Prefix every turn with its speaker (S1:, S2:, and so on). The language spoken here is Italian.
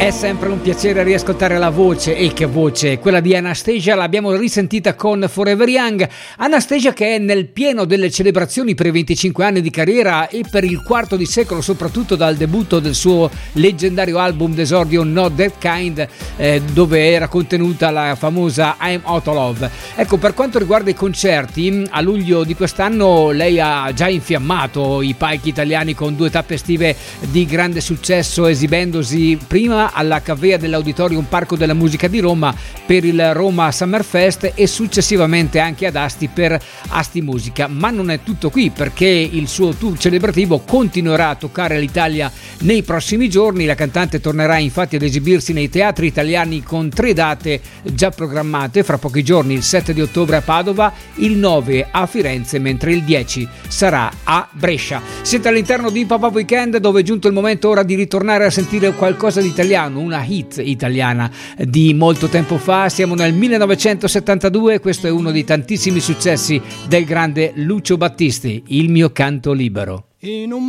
S1: È sempre un piacere riascoltare la voce, e che voce, quella di Anastacia. L'abbiamo risentita con Forever Young. Anastacia, che è nel pieno delle celebrazioni per i 25 anni di carriera e per il quarto di secolo, soprattutto dal debutto del suo leggendario album d'esordio Not That Kind, dove era contenuta la famosa I'm Out of Love. Ecco, per quanto riguarda i concerti, a luglio di quest'anno lei ha già infiammato i palchi italiani con 2 tappe estive di grande successo, esibendosi prima alla cavea dell'Auditorium Parco della Musica di Roma per il Roma Summer Fest e successivamente anche ad Asti per Asti Musica. Ma non è tutto qui, perché il suo tour celebrativo continuerà a toccare l'Italia nei prossimi giorni. La cantante tornerà infatti ad esibirsi nei teatri italiani con 3 date già programmate: fra pochi giorni il 7 di ottobre a Padova, il 9 a Firenze, mentre il 10 sarà a Brescia. Siete all'interno di Pop Up Weekend, dove è giunto il momento ora di ritornare a sentire qualcosa di italiano, una hit italiana di molto tempo fa. Siamo nel 1972, questo è uno dei tantissimi successi del grande Lucio Battisti, Il mio canto libero.
S2: In un